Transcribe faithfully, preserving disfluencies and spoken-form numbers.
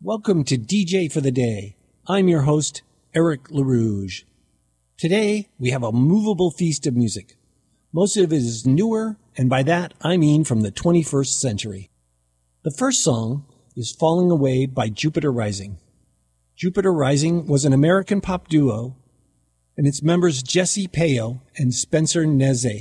Welcome to D J for the Day. I'm your host, Eric LaRouge. Today, we have a movable feast of music. Most of it is newer, and by that, I mean from the twenty-first century. The first song is Falling Away by Jupiter Rising. Jupiter Rising was an American pop duo, and its members Jesse Payo and Spencer Neze